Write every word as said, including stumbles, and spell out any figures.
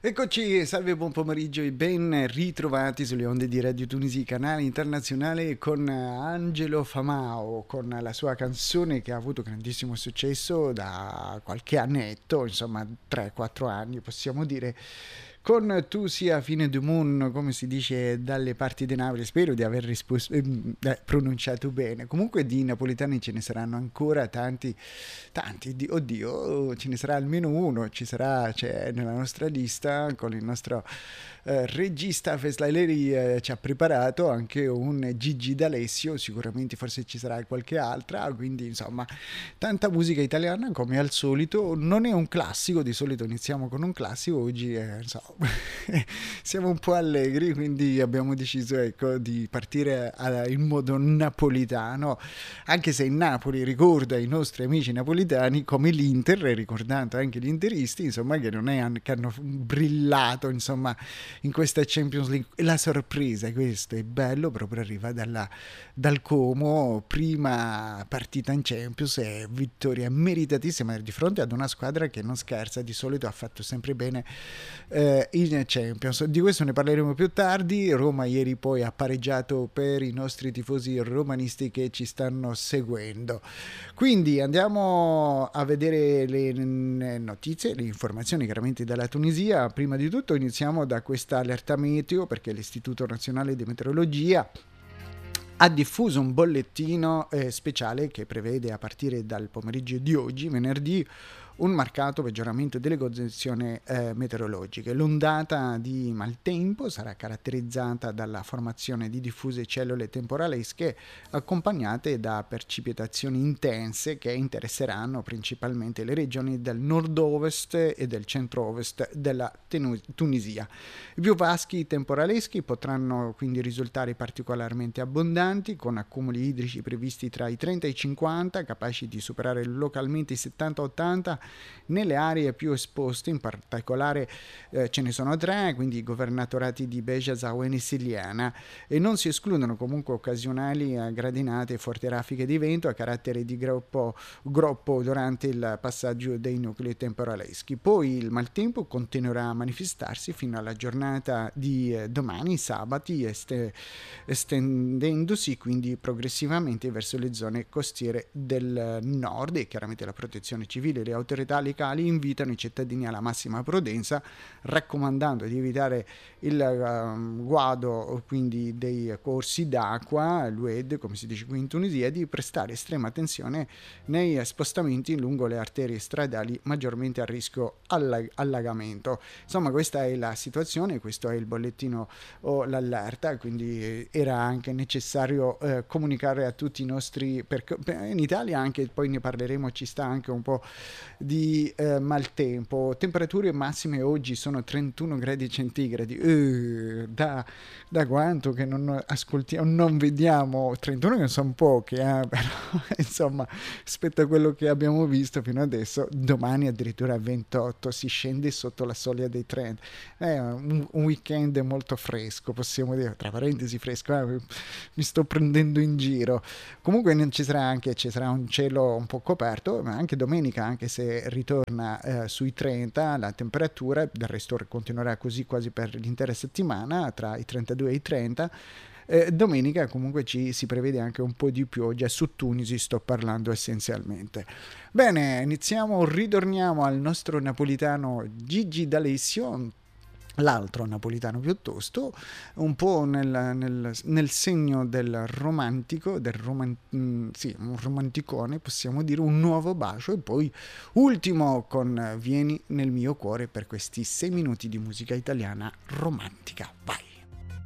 Eccoci, salve, buon pomeriggio e ben ritrovati sulle onde di Radio Tunisi, canale internazionale, con Angelo Famao, con la sua canzone che ha avuto grandissimo successo da qualche annetto, insomma tre quattro anni possiamo dire, con Tu sia fine du moon, come si dice dalle parti di Napoli. Spero di aver rispos- eh, pronunciato bene. Comunque di napoletani ce ne saranno ancora tanti, tanti, di, oddio, ce ne sarà almeno uno, ci sarà, c'è nella nostra lista con il nostro eh, regista Feslayleri, eh, ci ha preparato anche un Gigi D'Alessio, sicuramente forse ci sarà qualche altra, quindi insomma tanta musica italiana come al solito. Non è un classico, di solito iniziamo con un classico, oggi eh, insomma, siamo un po' allegri, quindi abbiamo deciso, ecco, di partire a, in modo napolitano, anche se in Napoli ricorda i nostri amici napolitani come l'Inter, ricordando anche gli interisti, insomma, che non è che hanno brillato, insomma, in questa Champions League. E la sorpresa, questo è bello, proprio arriva dalla, dal Como, prima partita in Champions e vittoria meritatissima di fronte ad una squadra che non scherza, di solito ha fatto sempre bene eh, in Champions. Di questo ne parleremo più tardi. Roma ieri poi ha pareggiato per i nostri tifosi romanisti che ci stanno seguendo. Quindi andiamo a vedere le notizie, le informazioni chiaramente dalla Tunisia. Prima di tutto iniziamo da questa allerta meteo, perché l'Istituto Nazionale di Meteorologia ha diffuso un bollettino eh, speciale che prevede a partire dal pomeriggio di oggi, venerdì, un marcato peggioramento delle condizioni eh, meteorologiche. L'ondata di maltempo sarà caratterizzata dalla formazione di diffuse cellule temporalesche accompagnate da precipitazioni intense che interesseranno principalmente le regioni del nord-ovest e del centro-ovest della Tunisia. I più vaschi temporaleschi potranno quindi risultare particolarmente abbondanti, con accumuli idrici previsti tra i trenta e i cinquanta, capaci di superare localmente i settanta ottanta nelle aree più esposte. In particolare eh, ce ne sono tre, quindi i governatorati di Beja, Zawen e Siliana, e non si escludono comunque occasionali eh, gradinate e forti raffiche di vento a carattere di groppo, groppo durante il passaggio dei nuclei temporaleschi. Poi il maltempo continuerà a manifestarsi fino alla giornata di eh, domani, sabati, este, estendendosi quindi progressivamente verso le zone costiere del nord, e chiaramente la protezione civile e le autorità locali invitano i cittadini alla massima prudenza, raccomandando di evitare il uh, guado quindi dei corsi d'acqua, l'U E D come si dice qui in Tunisia, e di prestare estrema attenzione nei spostamenti lungo le arterie stradali maggiormente a rischio allag- allagamento. Insomma, questa è la situazione, questo è il bollettino o l'allerta, quindi era anche necessario eh, comunicare a tutti i nostri, per, in Italia anche, poi ne parleremo, ci sta anche un po' di eh, maltempo. Temperature massime oggi sono trentuno gradi centigradi, uh, da, da quanto che non ascoltiamo, non vediamo, trentuno che sono poche, eh, però insomma rispetto a quello che abbiamo visto fino adesso. Domani addirittura ventotto, si scende sotto la soglia dei trenta. È un, un weekend molto fresco, possiamo dire, tra parentesi fresco, eh, mi sto prendendo in giro. Comunque ci sarà anche ci sarà un cielo un po' coperto, ma anche domenica, anche se ritorna eh, sui trenta la temperatura, del resto continuerà così quasi per l'intera settimana, tra i trentadue e i trenta. Eh, domenica comunque ci si prevede anche un po' di pioggia, su Tunisi sto parlando essenzialmente. Bene, iniziamo, ritorniamo al nostro napolitano Gigi D'Alessio, l'altro napolitano piuttosto, un po' nel, nel, nel segno del romantico, del roman, mh, sì, un romanticone, possiamo dire, un nuovo bacio, e poi ultimo con Vieni nel mio cuore, per questi sei minuti di musica italiana romantica. Vai!